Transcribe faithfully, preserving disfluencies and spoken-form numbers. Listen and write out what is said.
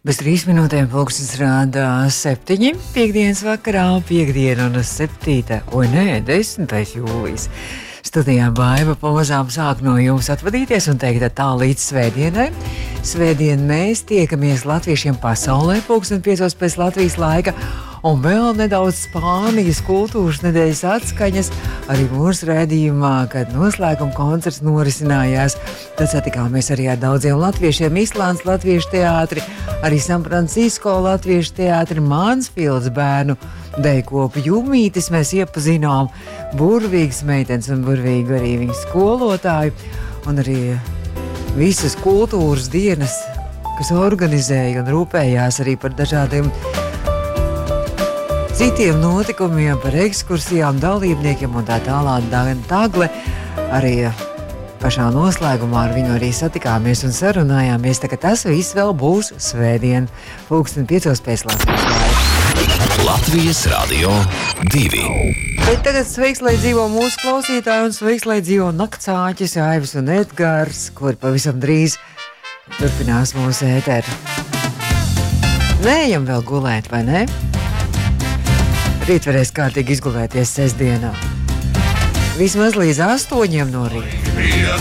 Bez trīs minūtēm pulkstenis rāda septiņi. Piektdienas vakarā, piekdiena un septīta, oi nē, desmitais jūlijas. Studijā Baiva pamazām sāk no jums atvadīties un teikt tā līdz svētdienai. Svētdien mēs tiekamies latviešiem pasaulē, pulksten piecos pēc Latvijas laika, un vēl nedaudz Spānijas kultūras nedēļas atskaņas arī mūsu redzījumā, kad noslēguma koncerts norisinājās. Tad satikāmies arī ar daudziem latviešiem, Islandes latviešu teātri, arī San Francisco latviešu teātri, Mansfields bērnu dejkopu Jumītis mēs iepazinām, burvīgas meitenes un burvīgu arī viņu skolotāju, un arī visas kultūras dienas, kas organizēja un rūpējās arī par dažādiem citiem notikumiem, par ekskursijām, dalībniekiem un tā tālāk. Tagle arī pašā noslēgumā ar viņu arī satikāmies un sarunājāmies, tā ka tas viss vēl būs svētdien, pulksten piecos pēc Latvijas laika. Latvijas Radio divi. Bet tagad sveiks, lai dzīvo mūsu klausītāji, un sveiks, lai dzīvo naktsāķis, Aivis un Edgars, kuri pavisam drīz turpinās mūsu ēteru. Neejam vēl gulēt, vai ne? Rīt varēs kārtīgi izgulēties sestdienā. Vismaz līdz astoņiem no rīta.